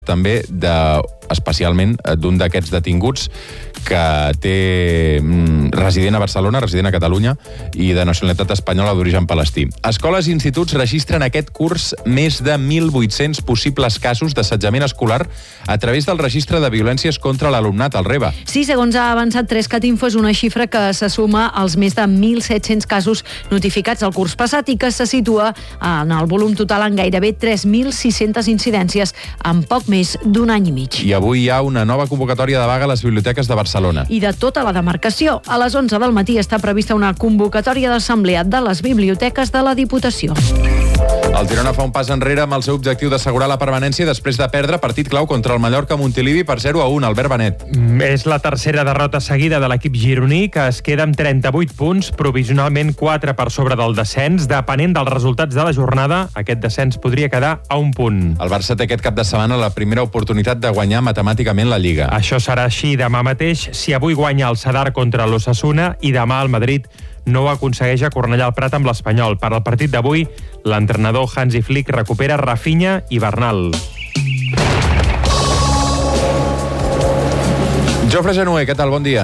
també especialment d'un d'aquests detinguts que té resident a Barcelona, resident a Catalunya i de nacionalitat espanyola d'origen palestí. Escoles i instituts registren aquest curs més de 1.800 possibles casos d'assetjament escolar a través del registre de violències contra l'alumnat, el REVA. Sí, segons ha avançat 3Catinfo, és una xifra que se suma als més de 1.700 casos notificats el curs passat i que se situa en el volum total en gairebé 3.600 incidències en poc més d'un any i mig. I avui hi ha una nova convocatòria de vaga a les biblioteques de Barcelona. I de tota la demarcació. A les 11 del matí està prevista una convocatòria d'assemblea de les biblioteques de la Diputació. El Girona fa un pas enrere amb el seu objectiu d'assegurar la permanència després de perdre partit clau contra el Mallorca Montilivi per 0-1. Albert Benet. És la tercera derrota seguida de l'equip gironí, que es queda amb 38 punts, provisionalment 4 per sobre del descens. Depenent dels resultats de la jornada, aquest descens podria quedar a un punt. El Barça té aquest cap de setmana la primera oportunitat de guanyar matemàticament la Lliga. Això serà així demà mateix si avui guanya el Sadar contra l'Osasuna i demà el Madrid no ho aconsegueix a Cornellà al Prat amb l'Espanyol. Per al partit d'avui, l'entrenador Hansi Flick recupera Rafinha i Bernal. Jofre Genuer, què tal? Bon dia.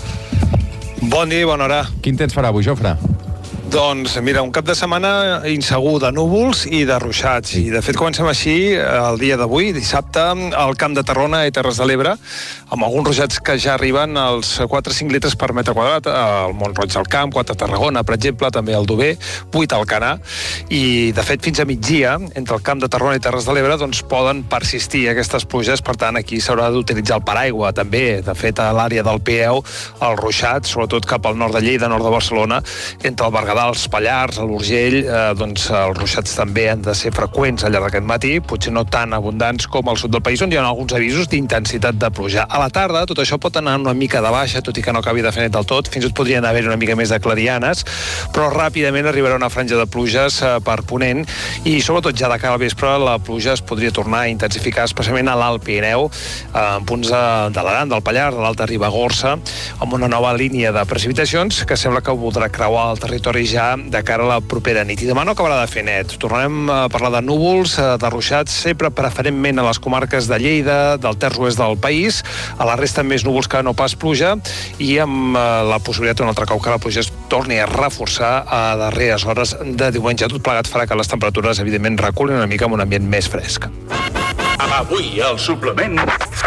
Bon dia i bona hora. Quin temps farà avui, Jofre? Doncs mira, un cap de setmana insegur de núvols i de ruixats. I de fet comencem així el dia d'avui, dissabte, al Camp de Tarragona i Terres de l'Ebre, amb alguns ruixats que ja arriben als 4-5 litres per metre quadrat, al Mont-roig del Camp, 4 a Tarragona, per exemple, també al Dover, 8 al Alcanar, i de fet fins a migdia, entre el Camp de Tarragona i Terres de l'Ebre, doncs poden persistir aquestes pluges, per tant aquí s'haurà d'utilitzar el paraigua també. De fet, a l'àrea del Pirineu, el ruixat, sobretot cap al nord de Lleida, nord de Barcelona, entre el Berguedà, els Pallars, l'Urgell, doncs els ruixats també han de ser freqüents al llarg d'aquest matí, potser no tan abundants com al sud del país, on hi ha alguns avisos d'intensitat de pluja. A la tarda tot això pot anar una mica de baixa, tot i que no acabi de fer net del tot, fins i tot podrien haver una mica més de clarianes, però ràpidament arribarà una franja de pluges per ponent i sobretot ja de cara al vespre la pluja es podria tornar a intensificar, especialment a l'Alt Pirineu, en punts de l'Aran, del Pallars, de l'Alta Ribagorça, amb una nova línia de precipitacions que sembla que voldrà creuar el territori ja de cara a la propera nit. I demà no acabarà de fer net. Tornarem a parlar de núvols, de ruixats, sempre preferentment a les comarques de Lleida, del terç oest del país, a la resta més núvols que no pas pluja, i amb la possibilitat un altre cop que la pluja es torni a reforçar a darreres hores de diumenge. Tot plegat farà que les temperatures, evidentment, reculin una mica amb un ambient més fresc. Avui al suplement...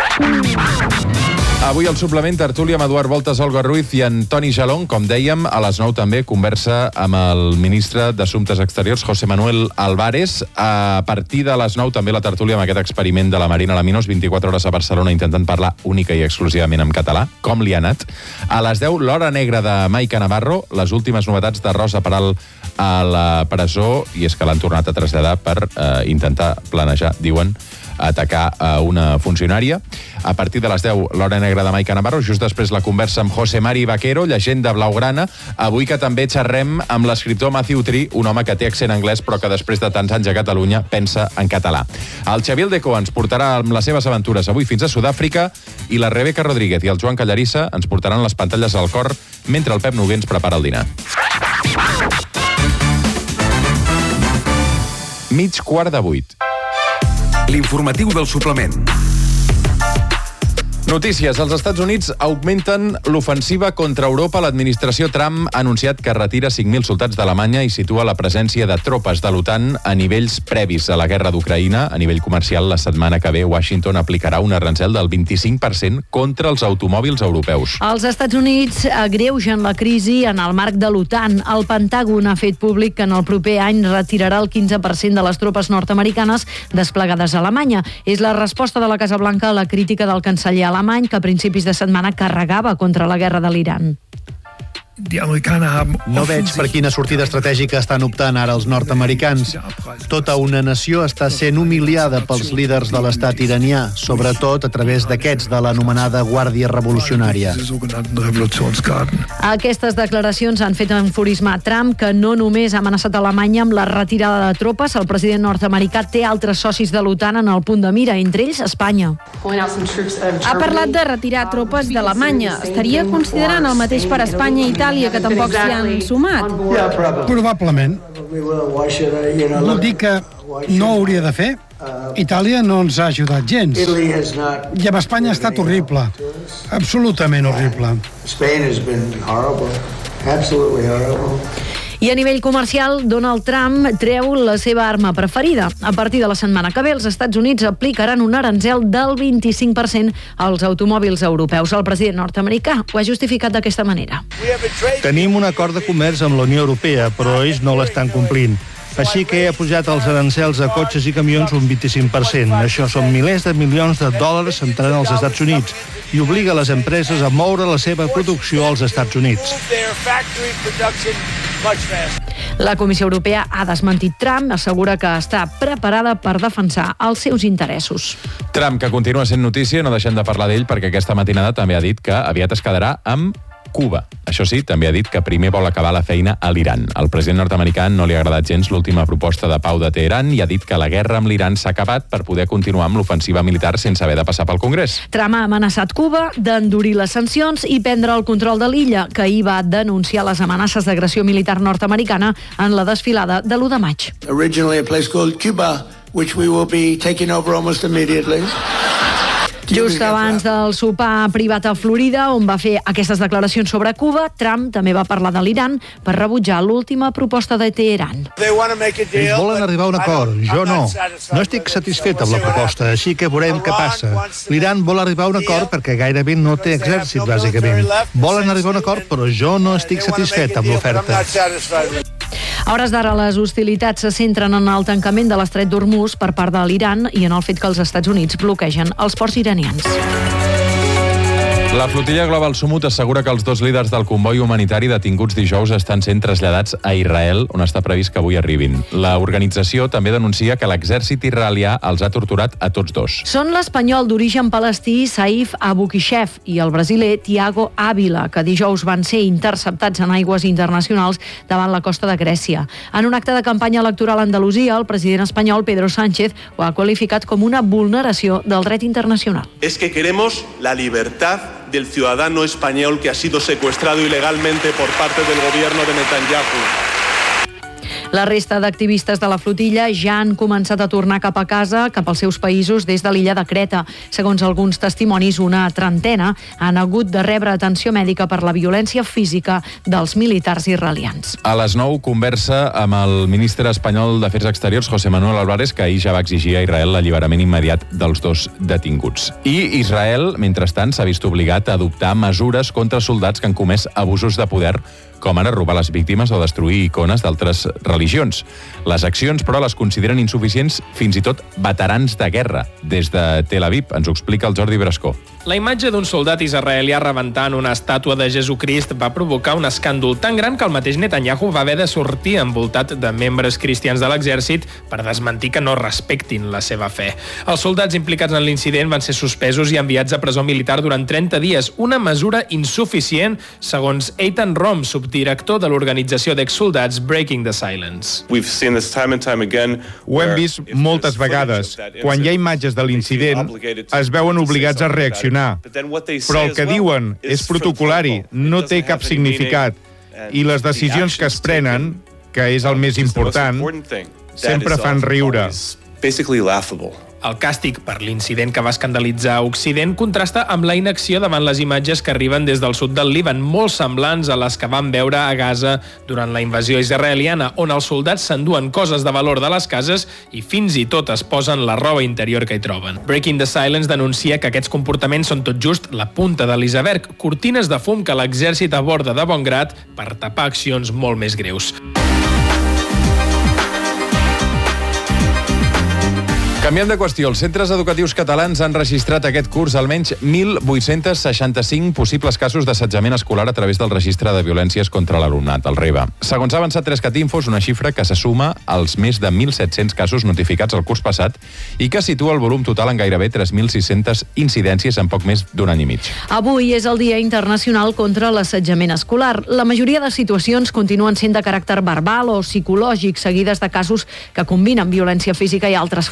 Avui al suplement, tertúlia amb Eduard Voltas, Olga Ruiz i Antoni Jalón. Com dèiem, a les 9 també conversa amb el ministre d'Assumptes Exteriors, José Manuel Álvarez. A partir de les 9 també la tertúlia amb aquest experiment de la Marina Laminos, 24 hores a Barcelona intentant parlar única i exclusivament en català. Com li ha anat? A les 10, l'Hora Negra de Maica Navarro, les últimes novetats de Rosa Peral a la presó, i és que l'han tornat a traslladar per intentar planejar, diuen, atacar a una funcionària. A partir de les 10, l'Hora Negra de Maica Navarro, just després la conversa amb José Mari Vaquero, llegenda blaugrana. Avui que també xerrem amb l'escriptor Matthew Tree, un home que té accent anglès però que després de tants anys a Catalunya pensa en català. El Xavier Aldeco ens portarà amb les seves aventures avui fins a Sud-àfrica i la Rebeca Rodríguez i el Joan Callarissa ens portaran les pantalles al cor mentre el Pep Noguer ens prepara el dinar. 7:45. L'informatiu del suplement. Notícies. Els Estats Units augmenten l'ofensiva contra Europa. L'administració Trump ha anunciat que retira 5.000 soldats d'Alemanya i situa la presència de tropes de l'OTAN a nivells previs a la guerra d'Ucraïna. A nivell comercial, la setmana que ve, Washington aplicarà un arancel del 25% contra els automòbils europeus. Els Estats Units agreugen la crisi en el marc de l'OTAN. El Pentàgon ha fet públic que en el proper any retirarà el 15% de les tropes nord-americanes desplegades a Alemanya. És la resposta de la Casa Blanca a la crítica del canceller alemany, que a principis de setmana carregava contra la guerra de l'Iran. No veig per quina sortida estratègica estan optant ara els nord-americans. Tota una nació està sent humiliada pels líders de l'estat iranià, sobretot a través d'aquests de l'anomenada Guàrdia Revolucionària. Aquestes declaracions han fet enfurismar Trump, que no només ha amenaçat Alemanya amb la retirada de tropes, el president nord-americà té altres socis de l'OTAN en el punt de mira, entre ells Espanya. Ha parlat de retirar tropes d'Alemanya. Estaria considerant el mateix per Espanya i Itàlia, que tampoc s'hi han sumat. Probablement. Vol dir que no ho hauria de fer. Itàlia no ens ha ajudat gens. I amb Espanya ha estat horrible. Absolutament horrible. I a nivell comercial, Donald Trump treu la seva arma preferida. A partir de la setmana que ve, els Estats Units aplicaran un aranzel del 25% als automòbils europeus. El president nord-americà ho ha justificat d'aquesta manera. Tenim un acord de comerç amb la Unió Europea, però ells no l'estan complint. Així que ha pujat els arancels a cotxes i camions un 25%. Això són milers de milions de dòlars entrant als Estats Units i obliga les empreses a moure la seva producció als Estats Units. La Comissió Europea ha desmentit Trump, assegura que està preparada per defensar els seus interessos. Trump, que continua sent notícia, no deixem de parlar d'ell perquè aquesta matinada també ha dit que aviat es quedarà amb Cuba. Això sí, també ha dit que primer vol acabar la feina a l'Iran. Al president nord-americà no li ha agradat gens l'última proposta de pau de Teheran i ha dit que la guerra amb l'Iran s'ha acabat per poder continuar amb l'ofensiva militar sense haver de passar pel Congrés. Trump ha amenaçat Cuba d'endurir les sancions i prendre el control de l'illa, que ahir va denunciar les amenaces d'agressió militar nord-americana en la desfilada de l'1 de maig. Originally a place called Cuba, which we will be taking over almost immediately. Just abans del sopar privat a Florida, on va fer aquestes declaracions sobre Cuba, Trump també va parlar de l'Iran per rebutjar l'última proposta de Teheran. Ells volen arribar a un acord, jo no. No estic satisfet amb la proposta, així que veurem què passa. L'Iran vol arribar a un acord perquè gairebé no té exèrcit, bàsicament. Volen arribar a un acord, però jo no estic satisfet amb l'oferta. A hores d'ara, les hostilitats se centren en el tancament de l'estret d'Hormuz per part de l'Iran i en el fet que els Estats Units bloquegen els ports iranians. La flotilla Global Sumut assegura que els 2 líders del comboi humanitari detinguts dijous estan sent traslladats a Israel, on està previst que avui arribin. L'organització també denuncia que l'exèrcit israelià els ha torturat a tots 2. Són l'espanyol d'origen palestí Saif Abukishev i el brasiler Thiago Ávila, que dijous van ser interceptats en aigües internacionals davant la costa de Grècia. En un acte de campanya electoral a Andalusia, el president espanyol Pedro Sánchez ho ha qualificat com una vulneració del dret internacional. Es que queremos la libertad del ciudadano español que ha sido secuestrado ilegalmente por parte del gobierno de Netanyahu. La resta d'activistes de la flotilla ja han començat a tornar cap a casa, cap als seus països, des de l'illa de Creta. Segons alguns testimonis, una trentena han hagut de rebre atenció mèdica per la violència física dels militars israelians. A les 9, conversa amb el ministre espanyol d'Afers Exteriors, José Manuel Álvarez, que ahir ja va exigir a Israel l'alliberament immediat dels 2 detinguts. I Israel, mentrestant, s'ha vist obligat a adoptar mesures contra soldats que han comès abusos de poder, com ara robar les víctimes o destruir icones d'altres religions. Les accions, però, les consideren insuficients fins i tot veterans de guerra. Des de Tel Aviv ens ho explica el Jordi Brascó. La imatge d'un soldat israelià rebentant una estàtua de Jesucrist va provocar un escàndol tan gran que el mateix Netanyahu va haver de sortir envoltat de membres cristians de l'exèrcit per desmentir que no respectin la seva fe. Els soldats implicats en l'incident van ser suspesos i enviats a presó militar durant 30 dies, una mesura insuficient, segons Eitan Rom, subdirector de l'organització d'exsoldats Breaking the Silence. Ho hem vist moltes vegades. Quan hi ha imatges de l'incident, es veuen obligats a reaccionar. Però el que diuen és protocolari, no té cap significat. I les decisions que es prenen, que és el més important, sempre fan riure. El càstig per l'incident que va escandalitzar Occident contrasta amb la inacció davant les imatges que arriben des del sud del Líban, molt semblants a les que van veure a Gaza durant la invasió israeliana, on els soldats s'enduen coses de valor de les cases i fins i tot es posen la roba interior que hi troben. Breaking the Silence denuncia que aquests comportaments són tot just la punta de l'iceberg, cortines de fum que l'exèrcit aborda de bon grat per tapar accions molt més greus. Canviant de qüestió, els centres educatius catalans han registrat aquest curs almenys 1.865 possibles casos d'assetjament escolar a través del registre de violències contra l'alumnat, el REVA. Segons ha avançat Rescatinfo, és una xifra que se suma als més de 1.700 casos notificats el curs passat i que situa el volum total en gairebé 3.600 incidències en poc més d'un any i mig. Avui és el Dia Internacional contra l'assetjament escolar. La majoria de situacions continuen sent de caràcter verbal o psicològic, seguides de casos que combinen violència física i altres formes, com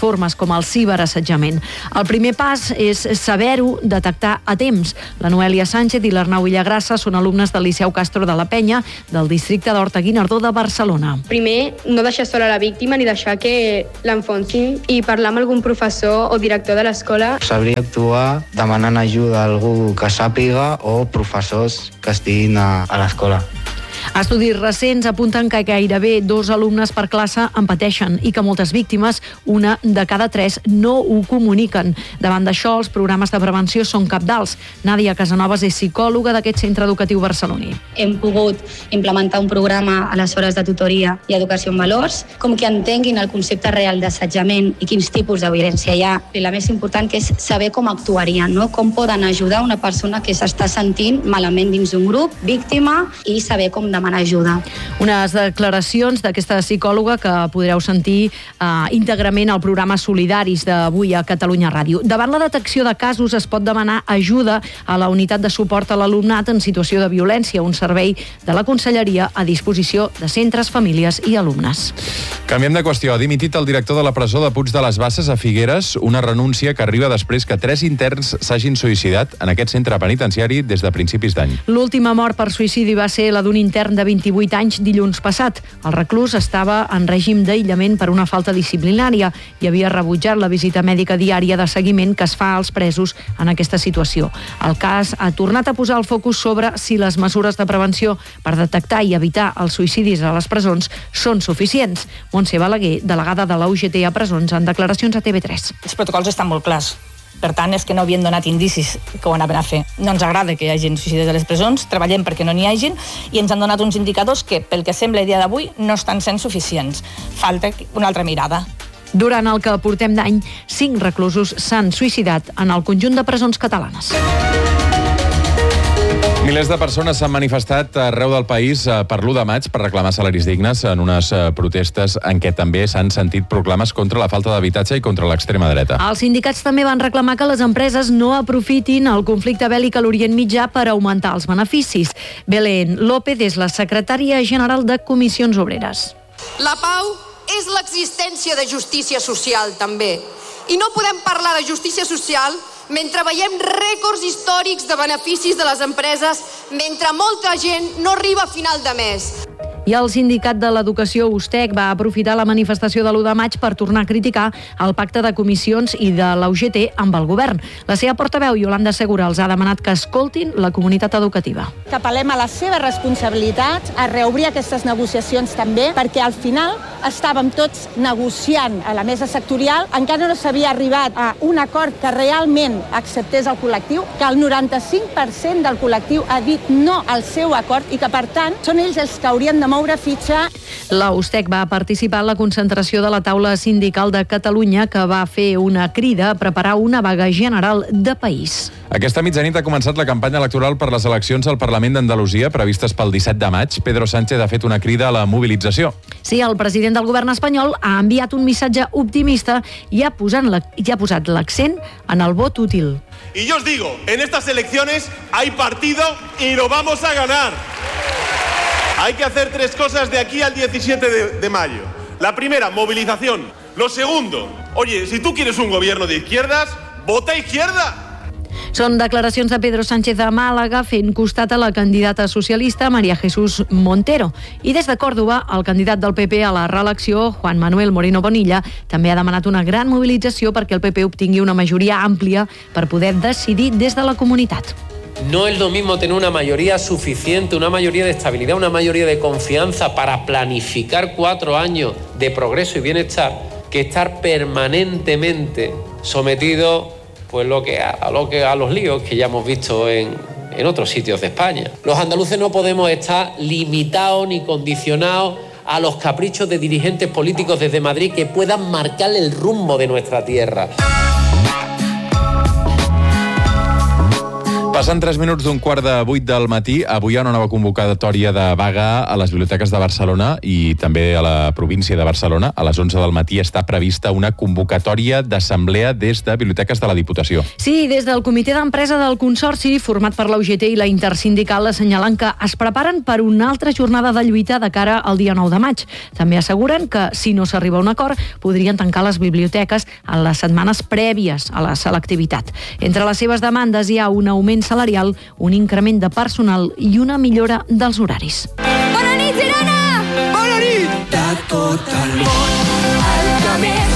com el ciberassetjament. El primer pas és saber-ho detectar a temps. La Noelia Sánchez i l'Arnau Villagrassa són alumnes del Liceu Castro de la Penya, del districte d'Horta-Guinardó de Barcelona. Primer, no deixar sola la víctima ni deixar que l'enfonsin i parlar amb algun professor o director de l'escola. Sabria actuar demanant ajuda a algú que sàpiga o professors que estiguin a l'escola. Estudis recents apunten que gairebé 2 alumnes per classe en pateixen i que moltes víctimes, 1 de cada 3, no ho comuniquen. Davant d'això, els programes de prevenció són cabdals. Nàdia Casanovas és psicòloga d'aquest centre educatiu barceloní. Hem pogut implementar un programa a les hores de tutoria i educació en valors, com que entenguin el concepte real d'assetjament i quins tipus de violència hi ha. I la més important, que és saber com actuarien, no? Com poden ajudar una persona que s'està sentint malament dins d'un grup, víctima, i saber com demanar ajuda. Unes declaracions d'aquesta psicòloga que podreu sentir íntegrament al programa Solidaris d'avui a Catalunya Ràdio. Davant la detecció de casos es pot demanar ajuda a la unitat de suport a l'alumnat en situació de violència, un servei de la Conselleria a disposició de centres, famílies i alumnes. Canviem de qüestió. Ha dimitit el director de la presó de Puig de les Basses a Figueres, una renúncia que arriba després que 3 interns s'hagin suïcidat en aquest centre penitenciari des de principis d'any. L'última mort per suïcidi va ser la d'un intern de 28 anys dilluns passat. El reclús estava en règim d'aïllament per una falta disciplinària i havia rebutjat la visita mèdica diària de seguiment que es fa als presos en aquesta situació. El cas ha tornat a posar el focus sobre si les mesures de prevenció per detectar i evitar els suïcidis a les presons són suficients. Montse Balaguer, delegada de la UGT a presons, en declaracions a TV3. Els protocols estan molt clars. Per tant, és que no havien donat indicis que ho anaven a fer. No ens agrada que hi hagi suïcidis a les presons, treballem perquè no n'hi hagin, i ens han donat uns indicadors que, pel que sembla el dia d'avui, no estan sent suficients. Falta una altra mirada. Durant el que portem d'any, 5 reclusos s'han suïcidat en el conjunt de presons catalanes. Milers de persones s'han manifestat arreu del país per l'1 de maig per reclamar salaris dignes en unes protestes en què també s'han sentit proclames contra la falta d'habitatge i contra l'extrema dreta. Els sindicats també van reclamar que les empreses no aprofitin el conflicte bèl·lic a l'Orient Mitjà per augmentar els beneficis. Belén López és la secretària general de Comissions Obreres. La pau és l'existència de justícia social, també. I no podem parlar de justícia social mentre veiem rècords històrics de beneficis de les empreses, mentre molta gent no arriba a final de mes. I el sindicat de l'educació USTEC va aprofitar la manifestació de l'1 de maig per tornar a criticar el pacte de comissions i de la UGT amb el govern. La seva portaveu, Iolanda Segura, els ha demanat que escoltin la comunitat educativa. Que apel·lem a les seves responsabilitats, a reobrir aquestes negociacions també, perquè al final estàvem tots negociant a la mesa sectorial, encara no s'havia arribat a un acord que realment acceptés el col·lectiu, que el 95% del col·lectiu ha dit no al seu acord i que, per tant, són ells els que haurien de moure fitxa. La USTEC va participar en la concentració de la taula sindical de Catalunya que va fer una crida a preparar una vaga general de país. Aquesta mitjanit ha començat la campanya electoral per les eleccions al Parlament d'Andalusia previstes pel 17 de maig. Pedro Sánchez ha fet una crida a la mobilització. Sí, el president del govern espanyol ha enviat un missatge optimista i ha posat l'accent en el vot útil. Y yo os digo, en estas elecciones hay partido y lo vamos a ganar. Hay que hacer 3 cosas de aquí al 17 de mayo. La primera, movilización. Lo segundo, oye, si tú quieres un gobierno de izquierdas, vota izquierda. Són declaracions de Pedro Sánchez a Màlaga fent costat a la candidata socialista María Jesús Montero. I des de Còrdova, el candidat del PP a la reelecció, Juan Manuel Moreno Bonilla, també ha demanat una gran mobilització perquè el PP obtingui una majoria àmplia per poder decidir des de la comunitat. No es lo mismo tener una mayoría suficiente, una mayoría de estabilidad, una mayoría de confianza para planificar 4 años de progreso y bienestar que estar permanentemente sometido pues a los líos que ya hemos visto en otros sitios de España. Los andaluces no podemos estar limitados ni condicionados a los caprichos de dirigentes políticos desde Madrid que puedan marcar el rumbo de nuestra tierra. Passen 3 minuts d'un 7:15 del matí. Avui hi ha una nova convocatòria de vaga a les biblioteques de Barcelona i també a la província de Barcelona. A les 11 del matí està prevista una convocatòria d'assemblea des de biblioteques de la Diputació. Sí, des del comitè d'empresa del Consorci, format per la UGT i la Intersindical, assenyalen que es preparen per una altra jornada de lluita de cara al dia 9 de maig. També asseguren que, si no s'arriba a un acord, podrien tancar les biblioteques en les setmanes prèvies a la selectivitat. Entre les seves demandes hi ha un augment salarial, un increment de personal i una millora dels horaris. Bona nit, Girona! Bona nit! De tot el món, el que més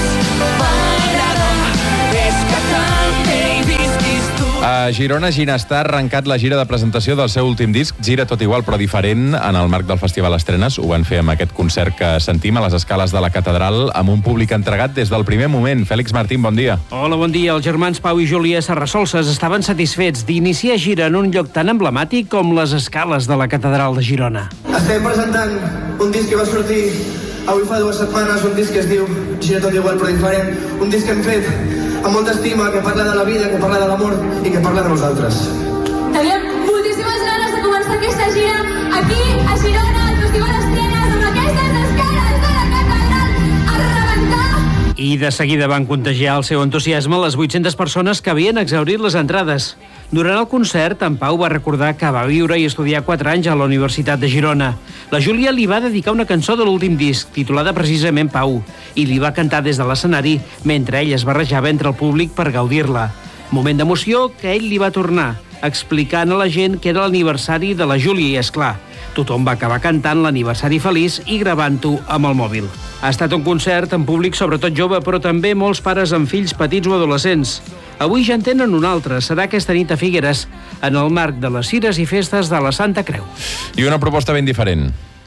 m'agrada és que també hi visquis tu. A Girona, Ginestar ha arrencat la gira de presentació del seu últim disc, Gira tot igual però diferent, en el marc del Festival Estrenes. Ho van fer amb aquest concert que sentim a les escales de la catedral, amb un públic entregat des del primer moment. Fèlix Martín, bon dia. Hola, bon dia. Els germans Pau i Júlia Serrasolses estaven satisfets d'iniciar gira en un lloc tan emblemàtic com les escales de la catedral de Girona. Estem presentant un disc que va sortir avui fa 2 setmanes, un disc que es diu Gira tot igual però diferent, un disc que hem fet amb molta estima, que parla de la vida, que parla de l'amor i que parla de nosaltres. Teníem moltíssimes ganes de començar aquesta gira aquí a Girona, al Festival Estrenes, amb aquestes escales de la catedral a rebentar. I de seguida van contagiar el seu entusiasme les 800 persones que havien exhaurit les entrades. Durant el concert, en Pau va recordar que va viure i estudiar 4 anys a la Universitat de Girona. La Júlia li va dedicar una cançó de l'últim disc, titulada precisament Pau, i li va cantar des de l'escenari mentre ell es barrejava entre el públic per gaudir-la. Moment d'emoció que ell li va tornar, explicant a la gent que era l'aniversari de la Júlia i, esclar, tothom va acabar cantant l'aniversari feliç i gravant-ho amb el mòbil. Ha estat un concert en públic sobretot jove, però també molts pares amb fills petits o adolescents. Avui ja en tenen un altre. Serà aquesta nit a Figueres, en el marc de les Cires i Festes de la Santa Creu. I una proposta ben diferent.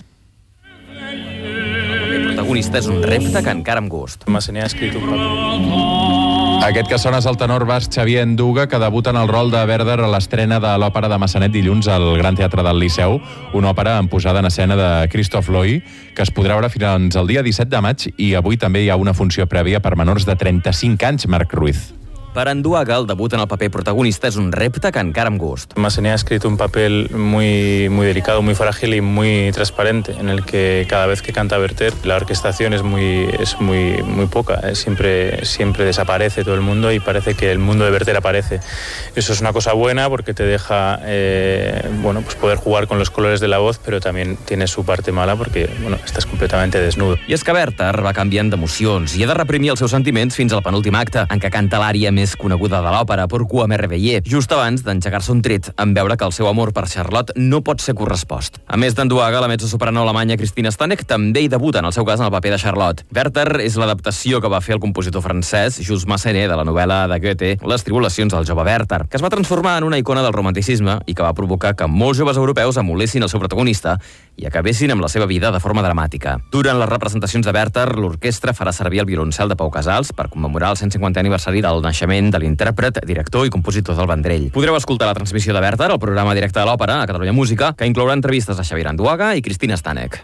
El protagonista és un repte que encara amb gust. Massanet ha escrit un paper. Aquest que sona és el tenor basc Xavier Enduga, que debuta en el rol de Werther a l'estrena de l'òpera de Massanet dilluns al Gran Teatre del Liceu, una òpera amb posada en escena de Christoph Loy, que es podrà veure fins al dia 17 de maig, i avui també hi ha una funció prèvia per menors de 35 anys, Marc Ruiz. Per Enduaga, el debut en el paper protagonista es un repte que encara amb gust. Massanet ha escrito un papel muy delicado, muy frágil y muy transparente, en el que cada vez que canta Werther, la orquestación es muy poca. Siempre desaparece todo el mundo y parece que el mundo de Werther aparece. Eso es una cosa buena porque te deja pues poder jugar con los colores de la voz, pero también tiene su parte mala porque estás completamente desnudo. I és que Werther va canviant d'emocions i ha de reprimir els seus sentiments fins al penúltim acte, en què canta l'ària més coneguda de l'òpera, Pourquoi me réveiller, just abans d'engegar-se un tret en veure que el seu amor per Charlotte no pot ser correspost. A més d'Enduaga, la mezzosoprano alemanya Christina Stanek també hi debuta, en el seu cas, en el paper de Charlotte. Werther és l'adaptació que va fer el compositor francès Jules Massenet de la novel·la de Goethe, Les tribulacions del jove Werther, que es va transformar en una icona del romanticisme i que va provocar que molts joves europeus emulessin el seu protagonista i acabessin amb la seva vida de forma dramàtica. Durant les representacions de Werther, l'orquestra farà servir el violoncel de Pau Casals per commemorar el 150è aniversari del naixement de l'intèrpret, director i compositor del Vendrell. Podreu escoltar la transmissió de Werther, el programa directe de l'òpera a Catalunya Música, que inclourà entrevistes a Xavier Enduaga i Christina Stanek.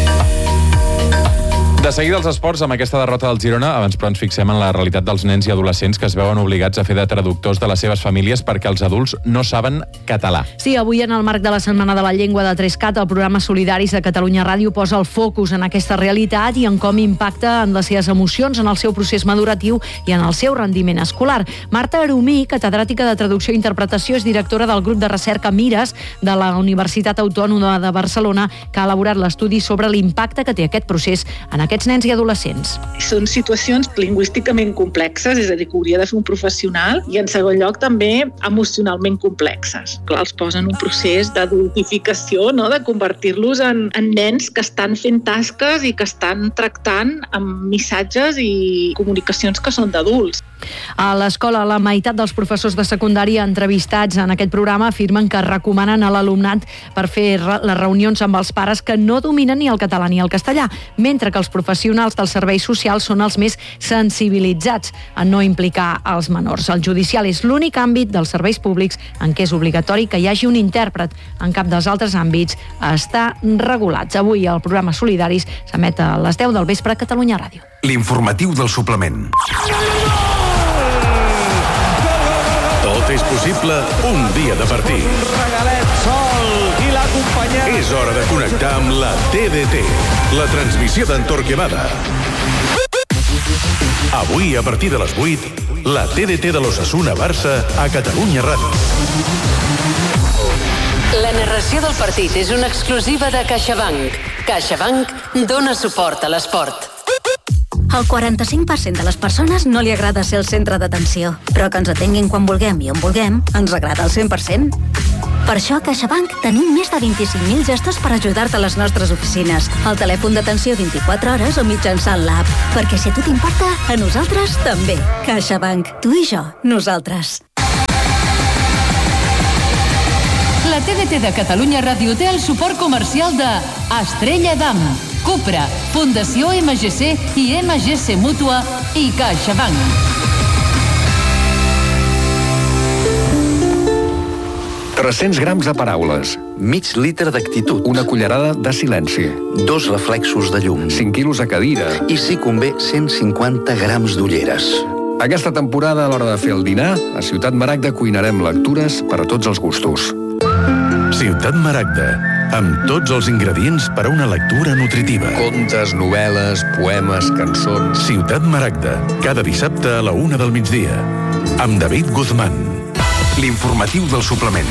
De seguida els esports, amb aquesta derrota del Girona, abans però ens fixem en la realitat dels nens i adolescents que es veuen obligats a fer de traductors de les seves famílies perquè els adults no saben català. Sí, avui en el marc de la Setmana de la Llengua de 3CAT, el programa Solidaris de Catalunya Ràdio posa el focus en aquesta realitat i en com impacta en les seves emocions, en el seu procés maduratiu i en el seu rendiment escolar. Marta Arumí, catedràtica de Traducció i Interpretació, és directora del grup de recerca Mires de la Universitat Autònoma de Barcelona, que ha elaborat l'estudi sobre l'impacte que té aquest procés en aquests nens i adolescents. Són situacions lingüísticament complexes, és a dir, que hauria de fer un professional, i en segon lloc també emocionalment complexes. Clar, els posen un procés d'adultificació, no? De convertir-los en nens que estan fent tasques i que estan tractant amb missatges i comunicacions que són d'adults. A l'escola, la meitat dels professors de secundària entrevistats en aquest programa afirmen que recomanen a l'alumnat per fer les reunions amb els pares que no dominen ni el català ni el castellà, mentre que els professionals dels serveis socials són els més sensibilitzats en no implicar els menors. El judicial és l'únic àmbit dels serveis públics en què és obligatori que hi hagi un intèrpret. En cap dels altres àmbits està regulats. Avui el programa Solidaris s'emet a les 10 del vespre a Catalunya Ràdio. L'informatiu del suplement. Tot fes possible un dia de partit. Regalet sol i l'acompanyat. És hora de connectar amb la TDT, la transmissió d'en Torquemada. Avui, a partir de les 8, la TDT de l'Osasuna-Barça a Catalunya Ràdio. La narració del partit és una exclusiva de CaixaBank. CaixaBank dona suport a l'esport. Al 45% de les persones no li agrada ser el centre d'atenció, però que ens atenguin quan vulguem i on vulguem ens agrada al 100%. Per això a CaixaBank tenim més de 25.000 gestors per ajudar-te a les nostres oficines, al telèfon d'atenció 24 hores o mitjançant l'app. Perquè si a tu t'importa, a nosaltres també. CaixaBank. Tu i jo. Nosaltres. La TDT de Catalunya Ràdio té el suport comercial de Estrella Damm, Cupra, Fundació MGC i MGC Mútua i CaixaBank. 300 grams de paraules, mig litre d'actitud, una cullerada de silenci, 2 reflexos de llum, 5 quilos a cadira i, si convé, 150 grams d'ulleres. Aquesta temporada, a l'hora de fer el dinar, a Ciutat Maragda cuinarem lectures per a tots els gustos. Ciutat Maragda, amb tots els ingredients per a una lectura nutritiva. Contes, novel·les, poemes, cançons... Ciutat Maragda, cada dissabte a la 1 del migdia. Amb David Guzmán. L'informatiu del suplement.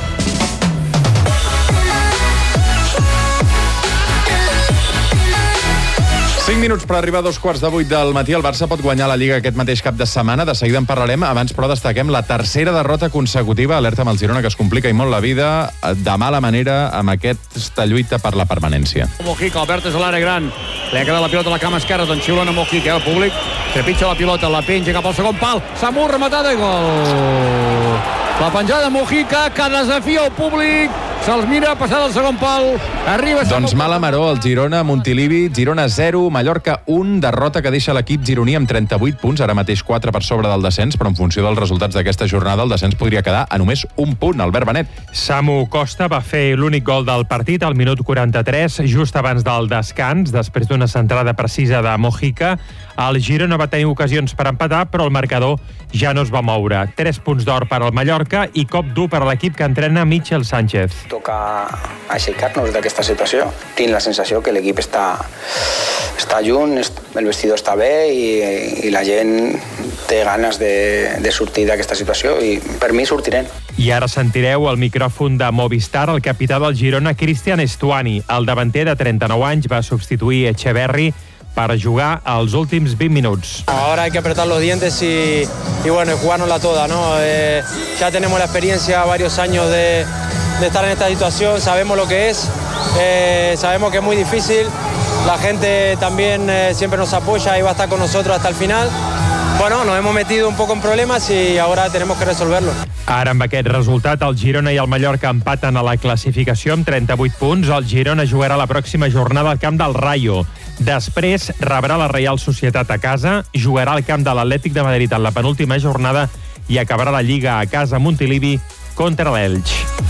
5 minuts per arribar a 2:15 del matí. El Barça pot guanyar la Lliga aquest mateix cap de setmana. De seguida en parlarem. Abans, però, destaquem la tercera derrota consecutiva. Alerta amb el Girona, que es complica i molt la vida de mala manera amb aquesta lluita per la permanència. Mojica, Albert és a l'àrea gran. Li ha quedat la pilota a la cama esquerra, doncs xiulen a Mojica, el públic trepitja la pilota, la penja cap al segon pal. Samur, rematada i gol. La penjada de Mojica, que desafia el públic. Se'ls mira, passada al segon pal. Arriba... Doncs mala maror, el Girona, Montilivi. Girona 0, Mallorca 1. Derrota que deixa l'equip gironí amb 38 punts, ara mateix 4 per sobre del descens, però en funció dels resultats d'aquesta jornada el descens podria quedar a només un punt. Albert Benet. Samu Costa va fer l'únic gol del partit al minut 43, just abans del descans, després d'una centrada precisa de Mojica. El Girona va tenir ocasions per empatar, però el marcador ja no es va moure. 3 punts d'or per al Mallorca i cop dur per a l'equip que entrena Michel Sánchez. Toca aixecar-nos d'aquesta situació. Tinc la sensació que l'equip està junt, el vestidor està bé i la gent té ganes de sortir d'aquesta situació i per mi sortirem. I ara sentireu el micròfon de Movistar, el capità del Girona, Cristian Estuani. El davanter de 39 anys va substituir Echeverri para jugar als últims 20 minuts. Ahora hay que apretar los dientes y bueno, jugárnosla toda, ¿no? Ya tenemos la experiencia, varios años de estar en esta situación, sabemos lo que es, sabemos que es muy difícil, la gente también siempre nos apoya y va a estar con nosotros hasta el final. Bueno, nos hemos metido un poco en problemas y ahora tenemos que resolverlo. Ara, amb aquest resultat, el Girona i el Mallorca empaten a la classificació amb 38 punts. El Girona jugarà la pròxima jornada al camp del Rayo. Després rebrà la Reial Societat a casa, jugarà al camp de l'Atlètic de Madrid en la penúltima jornada i acabarà la Lliga a casa a Montilivi contra l'Elx.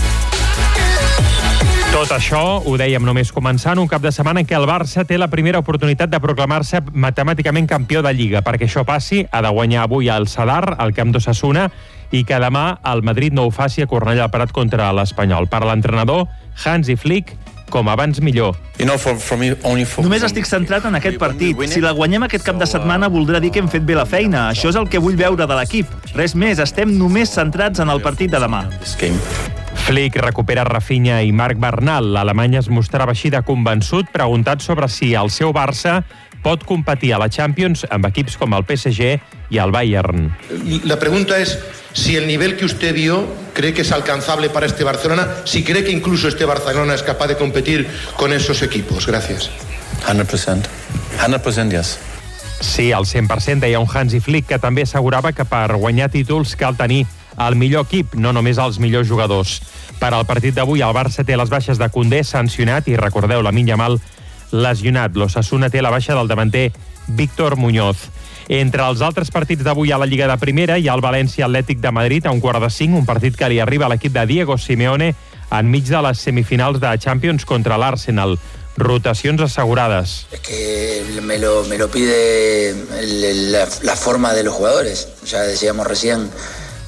Tot això ho dèiem només començant un cap de setmana en què el Barça té la primera oportunitat de proclamar-se matemàticament campió de Lliga. Perquè això passi, ha de guanyar avui al Sadar, al camp d'Osasuna, i que demà el Madrid no ho faci a Cornellà al Prat contra l'Espanyol. Per a l'entrenador, Hansi Flick, com abans millor. Només estic centrat en aquest partit. Si la guanyem aquest cap de setmana voldrà dir que hem fet bé la feina. Això és el que vull veure de l'equip. Res més, estem només centrats en el partit de demà. Flick recupera Rafinha i Marc Bernal. L'Alemany es mostrava així de convençut, preguntat sobre si el seu Barça pot competir a la Champions amb equips com el PSG i el Bayern. La pregunta es si el nivel que usted vio cree que es alcanzable para este Barcelona, si cree que incluso este Barcelona es capaz de competir con esos equipos. Gracias. 100%. 100% yes. Sí, al 100%, deia un Hansi Flick, que també assegurava que per guanyar títols cal tenir el millor equip, no només els millors jugadors. Per al partit d'avui, el Barça té les baixes de Koundé, sancionat, i recordeu, Lamine Yamal lesionat. L'Osasuna té la baixa del davanter Víctor Muñoz. Entre els altres partits d'avui a la Lliga de Primera hi ha el València Atlètic de Madrid a 4:45, un partit que li arriba a l'equip de Diego Simeone enmig de les semifinals de Champions contra l'Arsenal. Rotacions asegurades. Es que me lo pide la forma de los jugadores. Ya decíamos recién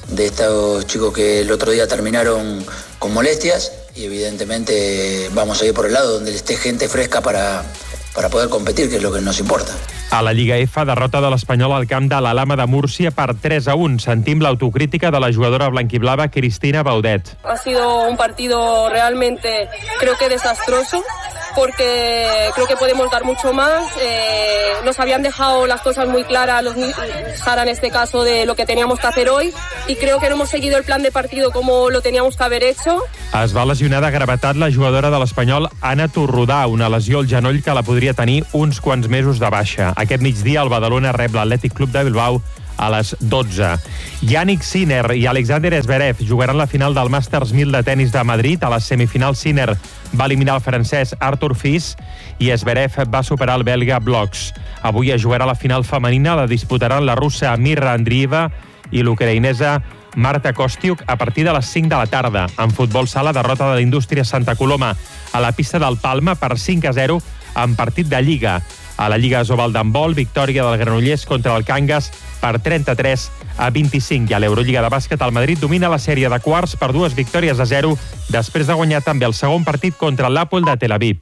de estos chicos que el otro día terminaron con molestias y evidentemente vamos a ir por el lado donde esté gente fresca para poder competir, que es lo que nos importa. A la Lliga F, derrota de l'Espanyol al camp de l'Alhama de Múrcia per 3-1. Sentim l'autocrítica de la jugadora blanquiblava Cristina Baudet. Ha sido un partido realmente, creo que desastroso, porque creo que podemos dar mucho más. Nos habían dejado las cosas muy claras, Sara en este caso, de lo que teníamos que hacer hoy, y creo que no hemos seguido el plan de partido como lo teníamos que haber hecho. Es va lesionar de gravetat la jugadora de l'Espanyol Anna Torrodà, una lesió al genoll que la podria tenir uns quants mesos de baixa. Aquest migdia el Badalona rep l'Atlètic Club de Bilbao a les 12. Yannick Sinner i Alexander Zverev jugaran la final del Masters 1000 de tennis de Madrid. A les semifinals, Sinner va eliminar el francès Arthur Fils i Zverev va superar el belga Bloks. Avui es jugarà la final femenina, la disputaran la russa Mirra Andrieva i l'ucraïnesa Marta Kostiuk a partir de les 5 de la tarda. En futbol sala, derrota de la Indústria Santa Coloma a la pista del Palma per 5-0 en partit de Lliga. A la Lliga Asobal d'handbol, victòria del Granollers contra el Cangas per 33-25. I a l'Eurolliga de bàsquet, el Madrid domina la sèrie de quarts per 2-0 després de guanyar també el segon partit contra l'Apol de Tel Aviv.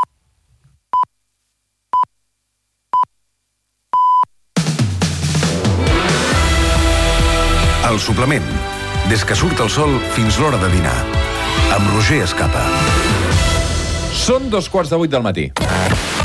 El suplement. Des que surt el sol fins l'hora de dinar. Amb Roger Escapa. Són 7:45 del matí.